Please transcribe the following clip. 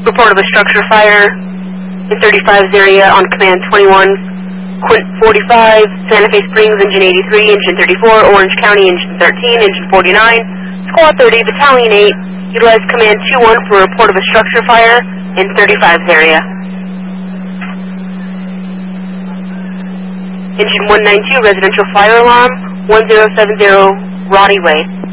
Report of a structure fire in 35's area on command 21, Quint 45, Santa Fe Springs, engine 83, engine 34, Orange County, engine 13, engine 49, Squad 30, Battalion 8, utilize command 21 for a report of a structure fire in 35's area. Engine 192, residential fire alarm, 1070 Roddy Way.